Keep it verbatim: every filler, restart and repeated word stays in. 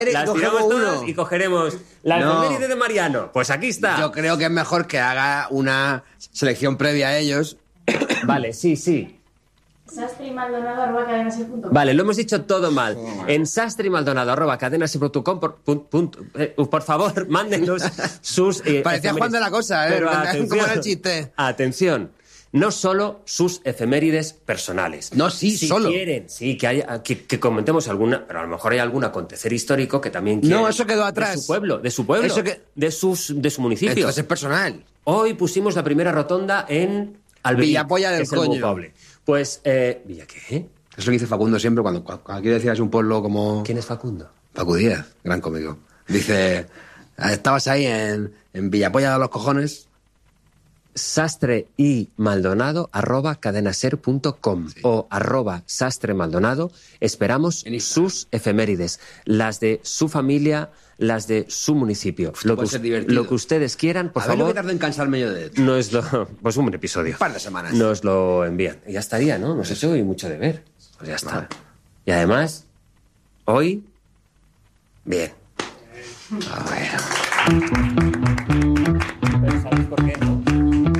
Las tiramos todas y cogeremos la No. efeméride de Mariano. Pues aquí está. Yo creo que es mejor que haga una selección previa a ellos. Vale, sí, sí. Sastre y Maldonado arroba cadenaser punto com. Vale, lo hemos dicho todo mal. En sastre y maldonado arroba cadenaser punto com, por, pun- punto, eh, por favor, mándenos sus... eh, Parecía efemérides. Juan de la Cosa, ¿eh? Pero ¿Cómo atención, era el chiste? Atención, no solo sus efemérides personales. No, sí, si solo. quieren, sí, que, haya, que, que comentemos alguna, pero a lo mejor hay algún acontecer histórico que también quieren. No, eso quedó atrás. De su pueblo, de su pueblo, Eso que- de, sus, de su municipio. Entonces es personal. Hoy pusimos la primera rotonda en Alberí, Villapolla del que es el coño. Mopoble. Pues, eh, ¿Villa qué? Es lo que dice Facundo siempre cuando, cuando quiere decir es un pueblo como... ¿Quién es Facundo? Facu Díaz, gran cómico. Dice, estabas ahí en, en Villapolla de los cojones. Sastre y Maldonado arroba cadenaser punto com Sí. o arroba Sastre Maldonado. Esperamos En Instagram. sus efemérides, las de su familia, las de su municipio. Lo que, puede ser us- divertido. lo que ustedes quieran, por a ver lo favor, que tardo en cansarme yo de... nos lo... Pues un episodio. Un par de semanas. Nos lo envían. Y ya estaría, ¿no? Nos hecho hoy mucho de ver. Pues ya está. Vale. Y además, hoy... Bien. A ver. Pero ¿sabéis por qué no?